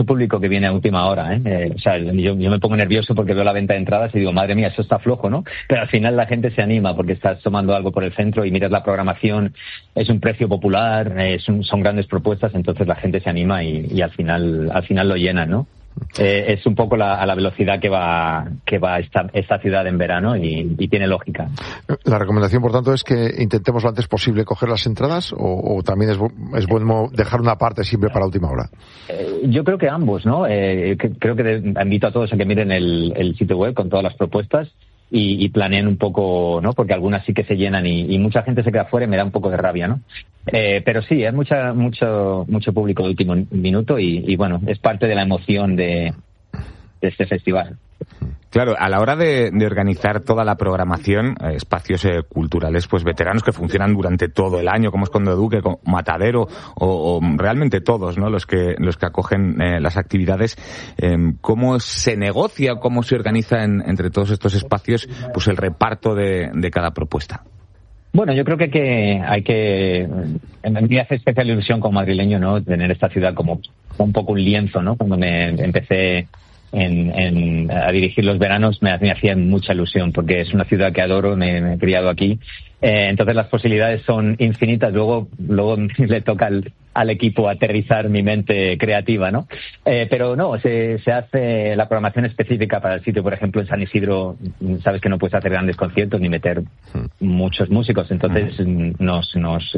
público que viene a última hora, ¿eh? O sea, yo me pongo nervioso porque veo la venta de entradas y digo, madre mía, eso está flojo, ¿no? Pero al final la gente se anima porque estás tomando algo por el centro y miras la programación, es un precio popular, son grandes propuestas, entonces la gente se anima y al final lo llenan, ¿no? Es un poco a la velocidad que va esta ciudad en verano y tiene lógica. La recomendación, por tanto, es que intentemos lo antes posible coger las entradas o también es bueno dejar una parte siempre para última hora. Yo creo que ambos, ¿no? Creo que invito a todos a que miren el sitio web con todas las propuestas y planeen un poco, ¿no? Porque algunas sí que se llenan y mucha gente se queda fuera y me da un poco de rabia, ¿no? Pero sí, hay mucho público de último minuto y bueno, es parte de la emoción de este festival. Claro, a la hora de organizar toda la programación, espacios culturales pues veteranos que funcionan durante todo el año, como es Conde Duque, como Matadero o realmente todos, ¿no? Los que acogen las actividades, ¿cómo se negocia, cómo se organiza entre todos estos espacios pues el reparto de cada propuesta? Bueno, yo creo que hay que me hace especial ilusión como madrileño, ¿no? Tener esta ciudad como un poco un lienzo, ¿no? Cuando me empecé a dirigir los veranos me hacía mucha ilusión porque es una ciudad que adoro, me he criado aquí, entonces las posibilidades son infinitas. Luego le toca al equipo aterrizar mi mente creativa, ¿no? Pero no, se hace la programación específica para el sitio. Por ejemplo, en San Isidro sabes que no puedes hacer grandes conciertos ni meter muchos músicos, entonces nos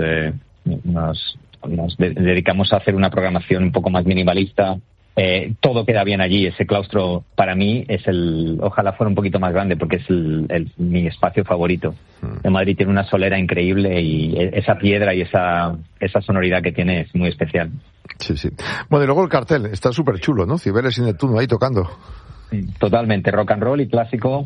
dedicamos a hacer una programación un poco más minimalista. Todo queda bien allí. Ese claustro para mí es ojalá fuera un poquito más grande porque es mi espacio favorito. En Madrid tiene una solera increíble y esa piedra y esa sonoridad que tiene es muy especial. Sí. Bueno, y luego el cartel está súper chulo, ¿no? Cibeles y Neptuno ahí tocando. Totalmente, rock and roll y clásico,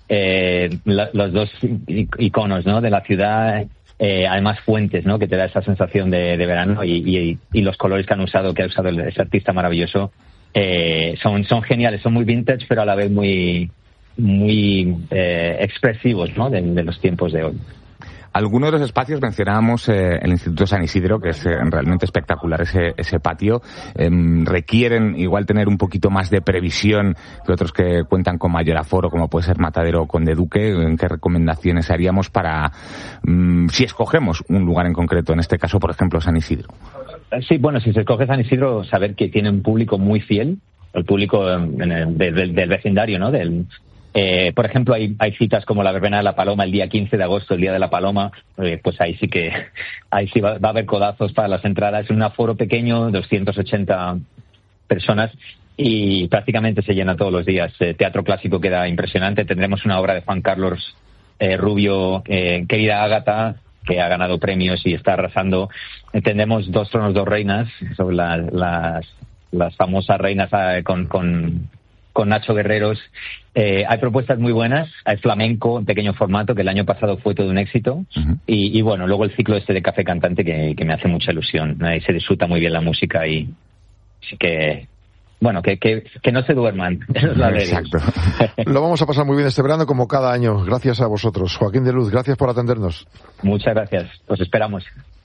los dos iconos, ¿no? De la ciudad. Además fuentes, ¿no? Que te da esa sensación de verano y los colores que ha usado ese artista maravilloso son geniales, son muy vintage pero a la vez muy expresivos, ¿no? de los tiempos de hoy. Algunos de los espacios mencionábamos el Instituto San Isidro, que es realmente espectacular ese patio. Requieren igual tener un poquito más de previsión que otros que cuentan con mayor aforo, como puede ser Matadero o Conde Duque. ¿En qué recomendaciones haríamos para, si escogemos un lugar en concreto, en este caso, por ejemplo, San Isidro? Sí, bueno, si se escoge San Isidro, saber que tiene un público muy fiel, el público del vecindario, ¿no? Por ejemplo, hay citas como la Verbena de la Paloma el día 15 de agosto, el Día de la Paloma, pues ahí sí va a haber codazos para las entradas. Es un aforo pequeño, 280 personas y prácticamente se llena todos los días. Teatro clásico queda impresionante. Tendremos una obra de Juan Carlos Rubio, Querida Ágata, que ha ganado premios y está arrasando. Tendremos Dos tronos, dos reinas, sobre las famosas reinas con Nacho Guerreros. Hay propuestas muy buenas, hay flamenco en pequeño formato, que el año pasado fue todo un éxito, y bueno, luego el ciclo de Café Cantante que me hace mucha ilusión. Ahí se disfruta muy bien la música y sí que, bueno, que no se duerman. Eso es la ley. Exacto. Lo vamos a pasar muy bien este verano como cada año. Gracias a vosotros. Joaquín de Luz, gracias por atendernos. Muchas gracias, os esperamos.